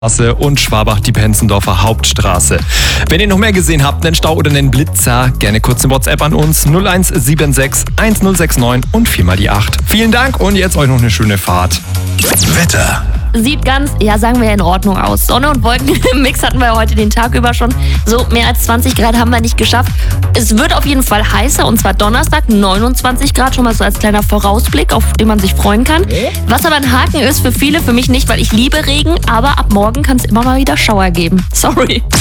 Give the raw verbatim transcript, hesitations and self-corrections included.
Straße und Schwabach die Penzendorfer Hauptstraße. Wenn ihr noch mehr gesehen habt, einen Stau oder einen Blitzer, gerne kurz eine WhatsApp an uns null eins sieben sechs eins null sechs neun und viermal die acht. Vielen Dank und jetzt euch noch eine schöne Fahrt. Wetter. Sieht ganz, ja sagen wir, in Ordnung aus. Sonne und Wolken im Mix hatten wir heute den Tag über schon. So mehr als zwanzig Grad haben wir nicht geschafft. Es wird auf jeden Fall heißer und zwar Donnerstag neunundzwanzig Grad, schon mal so als kleiner Vorausblick, auf den man sich freuen kann. Was aber ein Haken ist für viele, für mich nicht, weil ich liebe Regen, aber ab morgen kann es immer mal wieder Schauer geben. Sorry.